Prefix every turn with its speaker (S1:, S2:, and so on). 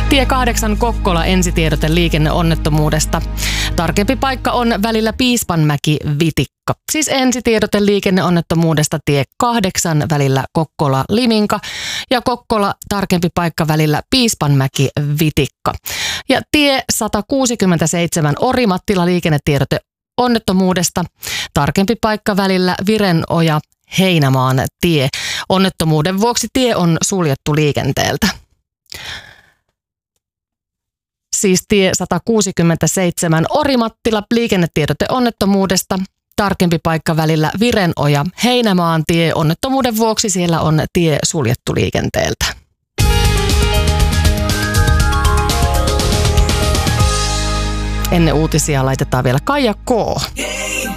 S1: Tie 8 Kokkola ensitiedote liikenneonnettomuudesta. Tarkempi paikka on välillä Piispanmäki-Vitikka. Siis ensitiedote liikenneonnettomuudesta tie 8 välillä Kokkola-Liminka ja Kokkola tarkempi paikka välillä Piispanmäki-Vitikka. Ja tie 167 Orimattila liikennetiedote onnettomuudesta. Tarkempi paikka välillä Virenoja Heinämaan tie. Onnettomuuden vuoksi tie on suljettu liikenteeltä. Siis tie 167 Orimattila liikennetiedote onnettomuudesta. Tarkempi paikka välillä Virenoja Heinämaan tie. Onnettomuuden vuoksi siellä on tie suljettu liikenteeltä. Ennen uutisia laitetaan vielä Kaija K.